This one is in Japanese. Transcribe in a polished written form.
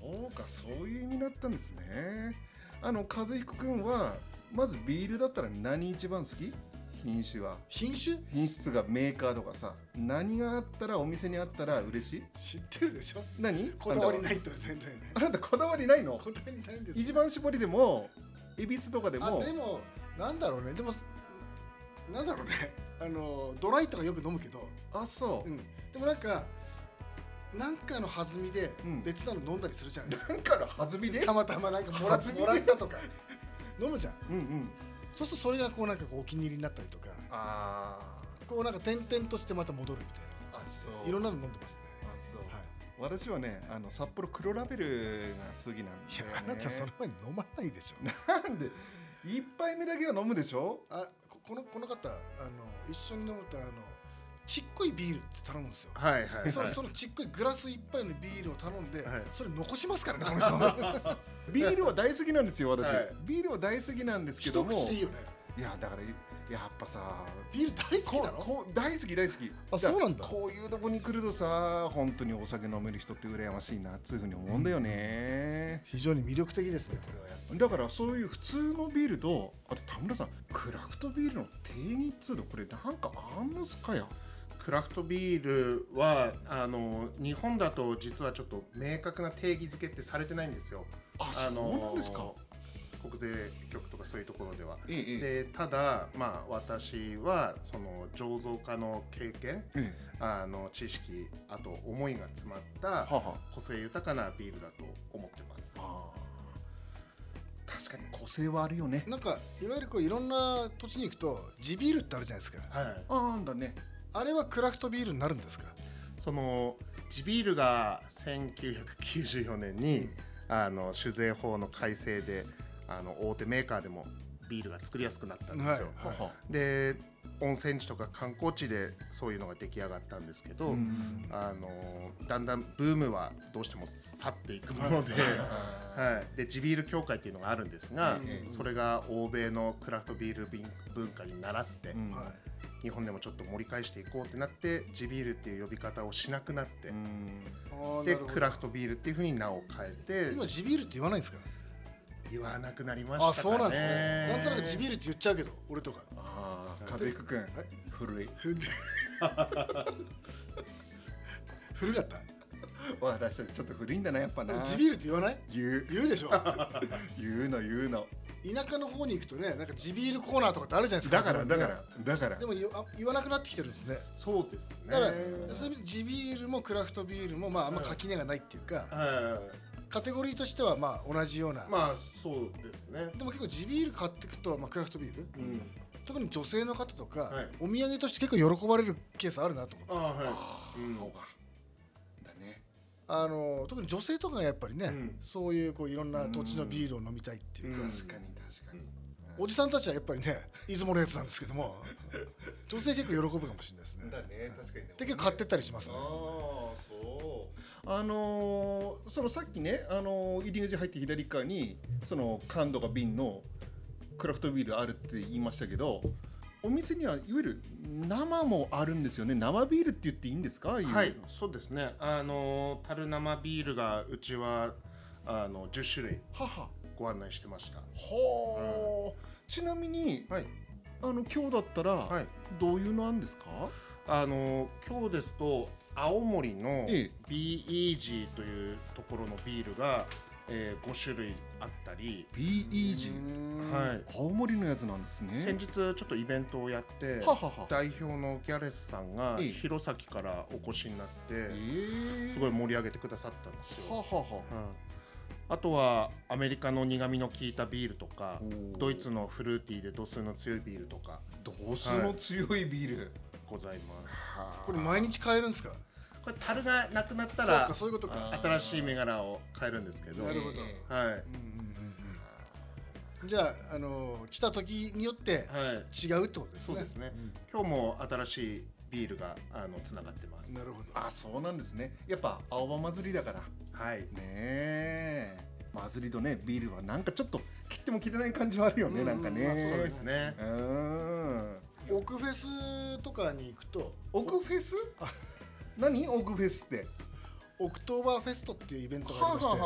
そうか、そういう意味だったんですね。和彦くんはまずビールだったら何一番好き？品種は。 品種がメーカーとかさ、何があったらお店にあったら嬉しい？ 知ってるでしょ。 何？ こだわりないって全然ね。 あなたこだわりないの？ こだわりないんですよ。 一番搾りでも恵比寿とかでも。 でもなんだろうね。ドライとかよく飲むけど。 あ、そう。 でもなんかの弾みで別なの飲んだりするじゃないですか。 なんかの弾みで？ たまたまなんかもらったとか飲むじゃん。そうするとそれがこうお気に入りになったりとか。こう転々としてまた戻るみたいな。そう。いろんなの飲んでますね。 そう。私はね、札幌黒ラベルが好きなんで、ね。 いや、あなたその前に飲まないでしょ。 なんで一杯目だけは飲むでしょ。 この方一緒に飲むとちっこいビールって頼むんですよ。そのちっこいグラス一杯のビールを頼んで、それ残しますからね、この人。 ビールは大好きなんですよ、私。ビールは大好きなんですけども。 一口でいいよね。 いや、だからやっぱさ、 ビール大好きなの？ 大好き。 あ、そうなんだ。 こういうとこに来るとさ、本当にお酒飲める人って羨ましいなっていうふうに思うんだよね。 非常に魅力的ですね、これはやっぱり。 だからそういう普通のビールと、あと田村さん、クラフトビールの定義っつうの、これなんかあんのすかや？ クラフトビールは日本だと実はちょっと明確な定義づけってされてないんですよ。 そうなんですか。 国税局とかそういうところでは。でただ私はその醸造家の経験、知識、あと思いが詰まった個性豊かなビールだと思ってます。 確かに個性はあるよね。 いわゆるいろんな土地に行くと地ビールってあるじゃないですか。 なんだね。 あれはクラフトビールになるんですか？ その地ビールが1994年に酒税法の改正で大手メーカーでもビールが作りやすくなったんですよ。で温泉地とか観光地でそういうのが出来上がったんですけど、だんだんブームはどうしても去っていくもので、で地ビール協会っていうのがあるんですが、それが欧米のクラフトビール文化に倣って、日本でもちょっと盛り返していこうってなって地ビールっていう呼び方をしなくなって、でクラフトビールっていう風に名を変えて。 今地ビールって言わないんですか？ 言わなくなりましたかね。 そうなんですね。なんとなく地ビールって言っちゃうけど、俺とか。 和彦くん、古い。 古かった。 私ちょっと古いんだな、やっぱな。 地ビールって言わない？言うでしょ。 言うの。 田舎の方に行くとね、地ビールコーナーとかってあるじゃないですか。 だから。 でも言わなくなってきてるんですね。 そうですね。 だからそういう意味で地ビールもクラフトビールもあんま垣根がないっていうか、カテゴリーとしては同じような。 そうですね。 でも結構地ビール買っていくとクラフトビール、特に女性の方とかお土産として結構喜ばれるケースあるなと思って。特に女性とかがやっぱりね、そういういろんな土地のビールを飲みたいっていうか。 確かに。 おじさんたちはやっぱりね、出雲のやつなんですけども、女性結構喜ぶかもしれないですね。 だね、確かにね。 で結構買ってったりしますね。 そのさっきね、入り口入って左側にその缶とか瓶のクラフトビールあるって言いましたけど、お店にはいわゆる生もあるんですよね。生ビールって言っていいんですか？ はい、そうですね。樽生ビールがうちは10種類ご案内してました。 ちなみに、今日だったらどういうのなんですか？ 今日ですと青森の BEG というところのビールが5種類あったり。 BEG、青森のやつなんですね。 先日ちょっとイベントをやって、代表のギャレスさんが弘前からお越しになって、すごい盛り上げてくださったんですよ。あとはアメリカの苦味の効いたビールとか、ドイツのフルーティーで度数の強いビールとか。 度数の強いビールございます。 これ毎日買えるんですか？ これ樽がなくなったらそういうことか。 新しい銘柄を買えるんですけど。 なるほど。じゃあ来た時によって違うってことですね。 そうですね。今日も新しいビールがつながってます。 なるほど。 そうなんですね。やっぱ青葉祭りだから。祭りとねビールはなんかちょっと切っても切れない感じはあるよね。なんかね。 そうですね。 オクフェスとかに行くと。 オクフェス？何オクフェスって？ オクトーバーフェストっていうイベントがありまして、